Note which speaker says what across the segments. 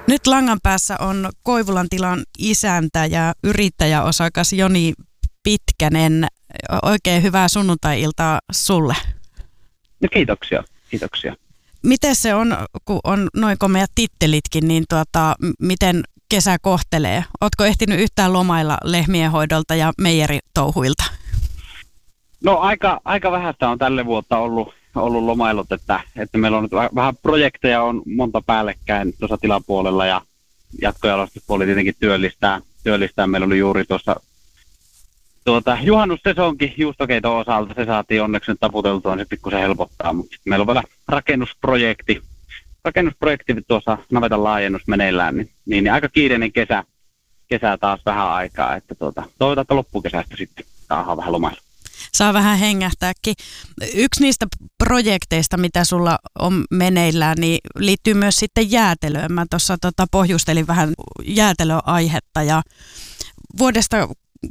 Speaker 1: Nyt langan päässä on Koivulan tilan isäntä ja yrittäjäosakas Joni Pitkänen. Oikein hyvää sunnuntai-iltaa sulle.
Speaker 2: No kiitoksia.
Speaker 1: Miten se on, kun on noin komeat tittelitkin, niin miten kesä kohtelee? Ootko ehtinyt yhtään lomailla lehmien hoidolta ja meijeritouhuilta?
Speaker 2: No aika vähäistä on tälle vuotta ollut lomailut, että meillä on nyt vähän projekteja on monta päällekkäin tuossa tilapuolella ja jatkojalostuspuoli tietenkin työllistää. Meillä oli juuri tuossa juhannussesonkin juustokeiton osalta, se saatiin onneksi nyt taputeltua, niin se pikkusen helpottaa, mutta meillä on vielä rakennusprojekti tuossa navetan laajennus meneillään, niin aika kiireinen kesä taas vähän aikaa, että toivotaan, että loppukesästä sitten saadaan vähän lomailla.
Speaker 1: Saa vähän hengähtääkin. Yksi niistä projekteista, mitä sulla on meneillään, niin liittyy myös sitten jäätelöön. Mä tuossa pohjustelin vähän jäätelöaihetta ja vuodesta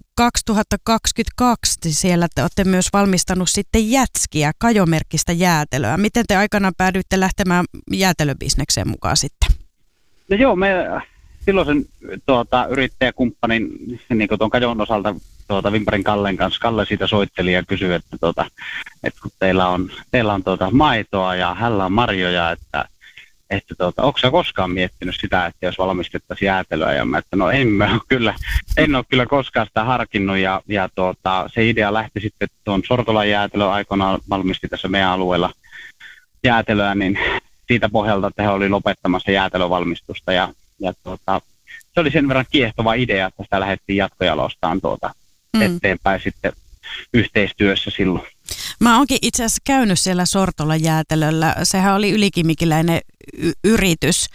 Speaker 1: 2022 siellä te olette myös valmistanut sitten jätskiä, kajomerkkistä jäätelöä. Miten te aikanaan päädyitte lähtemään jäätelöbisnekseen mukaan sitten?
Speaker 2: No joo, me silloisen yrittäjäkumppanin niin tuon kajon osalta Vimparin Kallen kanssa. Kalle siitä soitteli ja kysyi, että kun teillä on maitoa ja hänellä on marjoja, että onko sä koskaan miettinyt sitä, että jos valmistettaisiin jäätelöä, ja mä, että no en ole kyllä koskaan sitä harkinnut, ja se idea lähti sitten tuon Sortolan jäätelö aikoinaan valmisti tässä meidän alueella jäätelöä, niin siitä pohjalta, että he oli lopettamassa jäätelövalmistusta, ja se oli sen verran kiehtova idea, että sitä lähdettiin jatkojalostamaan eteenpäin sitten yhteistyössä silloin.
Speaker 1: Mä oonkin itse asiassa käynyt siellä Sortolan jäätelöllä. Sehän oli ylikimikiläinen yritys.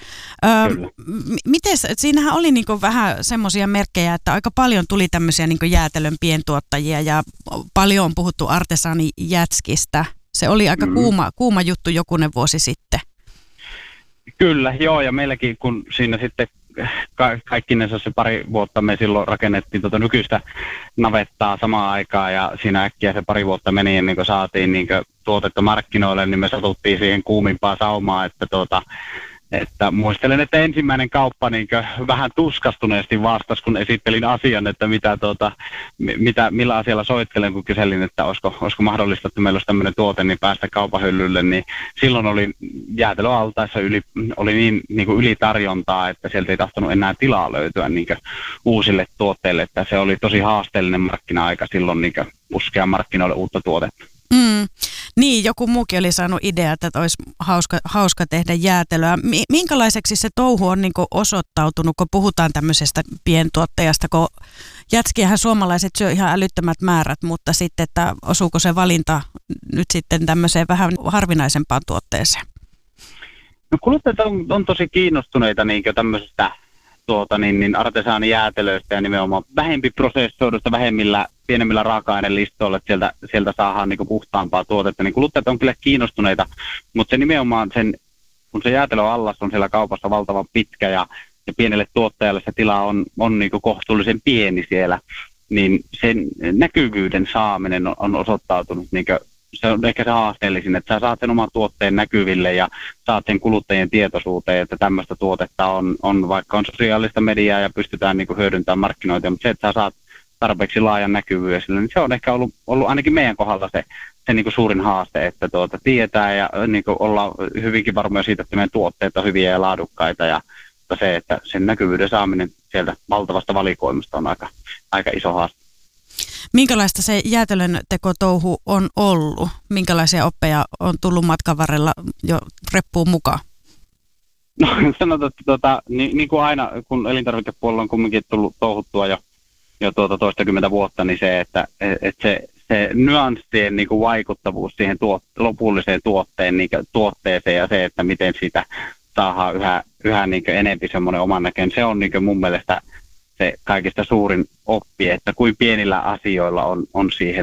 Speaker 1: Siinähän oli niinku vähän semmoisia merkkejä, että aika paljon tuli tämmöisiä niinku jäätelön pientuottajia ja paljon on puhuttu artesaanijätskistä. Se oli aika kuuma juttu jokunen vuosi sitten.
Speaker 2: Kyllä, joo, ja meilläkin kun siinä sitten kaikkinensa se pari vuotta me silloin rakennettiin nykyistä navettaa samaan aikaan ja siinä äkkiä se pari vuotta meni ennen kuin saatiin tuotetta markkinoille, niin me satuttiin siihen kuumimpaan saumaan, että muistelen, että ensimmäinen kauppa vähän tuskastuneesti vastasi, kun esittelin asian, että millä asialla soittelen, kun kyselin, että olisiko mahdollista, että meillä olisi tämmöinen tuote, niin päästä kaupahyllylle, niin silloin oli jäätelöaltaissa oli niin ylitarjontaa, että sieltä ei tahtonut enää tilaa löytyä uusille tuotteille, että se oli tosi haasteellinen markkina-aika silloin puskea markkinoille uutta tuotetta.
Speaker 1: Niin, joku muukin oli saanut idea, että olisi hauska tehdä jäätelöä. Minkälaiseksi se touhu on osoittautunut, kun puhutaan tämmöisestä pientuottajasta, kun jätskiähän suomalaiset syö ihan älyttömät määrät, mutta sitten, että osuuko se valinta nyt sitten tämmöiseen vähän harvinaisempaan tuotteeseen?
Speaker 2: No kuluttajat on tosi kiinnostuneita tämmöisestä artesaanijäätelöistä ja nimenomaan vähempi prosessoidusta, pienemmillä raaka-ainelistoilla, että sieltä saadaan puhtaampaa tuotetta, niin kuluttajat on kyllä kiinnostuneita, mutta se nimenomaan kun se jäätelöallas on siellä kaupassa valtavan pitkä ja pienelle tuottajalle se tila on kohtuullisen pieni siellä, niin sen näkyvyyden saaminen on osoittautunut se on ehkä se haasteellisin, että sä saat sen oman tuotteen näkyville ja saat sen kuluttajien tietoisuuteen, että tämmöistä tuotetta on vaikka on sosiaalista mediaa ja pystytään hyödyntämään markkinointia, mutta se, että sä saat tarpeeksi laajan näkyvyyden sille, niin se on ehkä ollut ainakin meidän kohdalla se suurin haaste, että tietää ja ollaan hyvinkin varmoja siitä, että meidän tuotteet on hyviä ja laadukkaita ja se, että sen näkyvyyden saaminen sieltä valtavasta valikoimasta on aika iso haaste.
Speaker 1: Minkälaista se jäätelön tekotouhu on ollut? Minkälaisia oppeja on tullut matkan varrella jo reppuun mukaan?
Speaker 2: No sanotaan, että niin kuin aina, kun elintarvikepuolella on kumminkin tullut touhuttua jo toistakymmentä vuotta, niin se, että se nyanssien vaikuttavuus siihen lopulliseen tuotteeseen ja se, että miten siitä saadaan yhä enempi semmoinen oman näköinen, se on mun mielestä se kaikista suurin oppi, että kuin pienillä asioilla on siihen,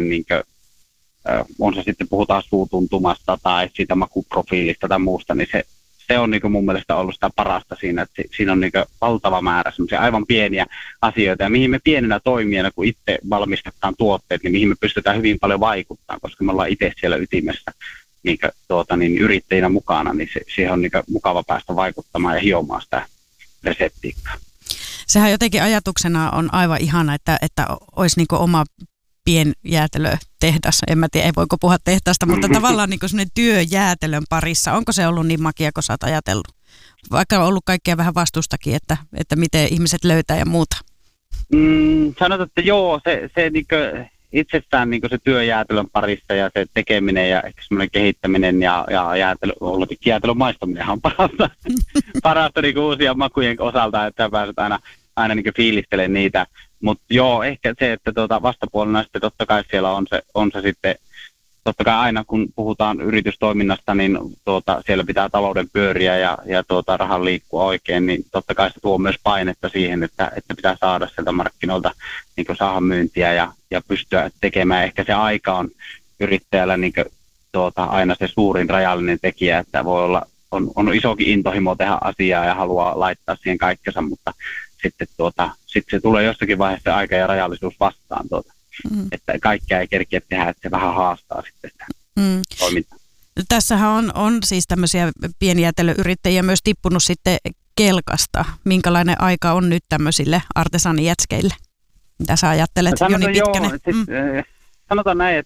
Speaker 2: on se sitten puhutaan suutuntumasta tai siitä makuprofiilista tai muusta, niin se on mun mielestä ollut sitä parasta siinä, että siinä on valtava määrä semmoisia aivan pieniä asioita, ja mihin me pienenä toimijana, kun itse valmistetaan tuotteet, niin mihin me pystytään hyvin paljon vaikuttamaan, koska me ollaan itse siellä ytimessä yrittäjinä mukana, niin siihen on mukava päästä vaikuttamaan ja hiomaan sitä reseptiikkaa.
Speaker 1: Sehän jotenkin ajatuksena on aivan ihana, että olisi niin kuin oma pienjäätelötehdas. En mä tiedä, ei voiko puhua tehtaasta, mutta tavallaan niin kuin sellainen työ jäätelön parissa. Onko se ollut niin makia, kun sä oot ajatellut? Vaikka on ollut kaikkea vähän vastustakin, että miten ihmiset löytää ja muuta.
Speaker 2: Sanotaan, että joo, se niin kuin itsessään niin kuin se työ jäätelön parissa ja se tekeminen ja ehkä semmoinen kehittäminen ja jäätelön maistaminen on parasta niin kuin uusien makujen osalta, että pääset aina niin kuin fiilistelemään niitä. Mutta joo, ehkä se, että vastapuolena sitten totta kai siellä on se sitten, totta kai aina kun puhutaan yritystoiminnasta, niin siellä pitää talouden pyöriä ja rahan liikkua oikein, niin totta kai se tuo myös painetta siihen, että pitää saada sieltä markkinoilta niin kuin saada myyntiä ja pystyä tekemään. Ehkä se aika on yrittäjällä niin kuin, aina se suurin rajallinen tekijä, että voi olla, on isokin intohimo tehdä asiaa ja haluaa laittaa siihen kaikkensa, mutta sitten se tulee jossakin vaiheessa se aika ja rajallisuus vastaan että kaikkea ei kerkeä tehdä, että se vähän haastaa sitten sitä toimintaa.
Speaker 1: Tässähän on siis tämmöisiä pienjäätelöyrittäjiä myös tippunut sitten kelkasta. Minkälainen aika on nyt tämmöisille artesanijätskeille? Mitä sä ajattelet, Joni Pitkänen?
Speaker 2: Sanotaan näin,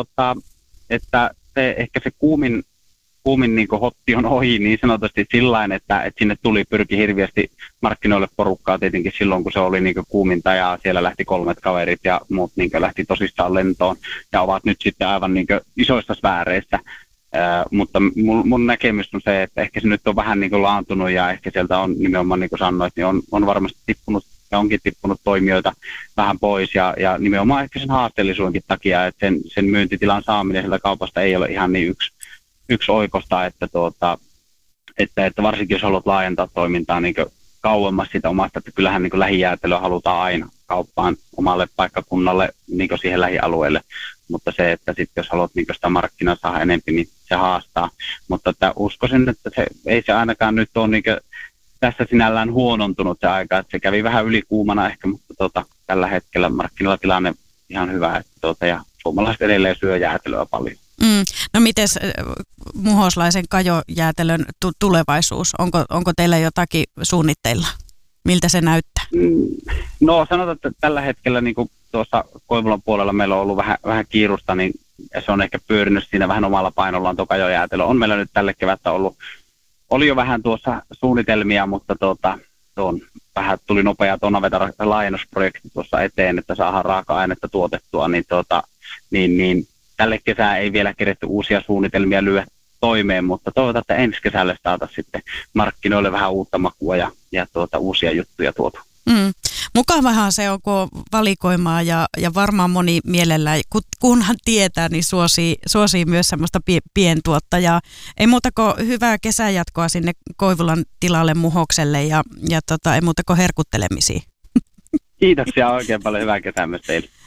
Speaker 2: että se, ehkä se kuumin niin kuin hotti on ohi niin sanotusti sillain, että sinne pyrki hirveästi markkinoille porukkaa tietenkin silloin, kun se oli niin kuin kuuminta ja siellä lähti 3 kaverit ja muut niin kuin lähti tosissaan lentoon ja ovat nyt sitten aivan niin kuin isoissa sfääreissä. Mutta mun näkemys on se, että ehkä se nyt on vähän niin kuin laantunut ja ehkä sieltä on nimenomaan, niin kuin sanoit, niin on varmasti tippunut ja onkin tippunut toimijoita vähän pois ja nimenomaan ehkä sen haasteellisuudenkin takia, että sen myyntitilan saaminen sieltä kaupasta ei ole ihan niin yksi oikosta, että varsinkin jos haluat laajentaa toimintaa niin kauemmas siitä omasta, että kyllähän niin lähijäätelöä halutaan aina kauppaan omalle paikkakunnalle niin siihen lähialueelle, mutta se, että sitten jos haluat niin sitä markkinaa saada enemmän, niin se haastaa, mutta että uskoisin, että ei se ainakaan nyt ole niin tässä sinällään huonontunut se aika, että se kävi vähän ylikuumana ehkä, mutta tällä hetkellä markkinoilla tilanne ihan hyvä, että ja suomalaiset edelleen syö jäätelöä paljon.
Speaker 1: No mites muhoslaisen kajojäätelön tulevaisuus? Onko teillä jotakin suunnitteilla? Miltä se näyttää?
Speaker 2: No sanotaan, että tällä hetkellä niin kuin tuossa Koivulan puolella meillä on ollut vähän kiirusta, niin se on ehkä pyörinyt siinä vähän omalla painollaan tuo kajojäätelö. On meillä nyt tälle kevättä oli jo vähän tuossa suunnitelmia, mutta vähän tuli nopea Tonaveta laajennusprojekti tuossa eteen, että saadaan raaka-ainetta tuotettua, niin tälle kesään ei vielä keretty uusia suunnitelmia lyödä toimeen, mutta toivotaan, että ensi kesällä saataisiin sitten markkinoille vähän uutta makua ja uusia juttuja tuotu.
Speaker 1: Mukavahan se on, kun on valikoimaa ja varmaan moni mielellään, kunhan tietää, niin suosii myös semmoista pientuottajaa. Ei muuta kuin hyvää kesänjatkoa sinne Koivulan tilalle Muhokselle ja ei muuta kuin herkuttelemisiin.
Speaker 2: Kiitoksia oikein paljon, hyvää kesää myös teille.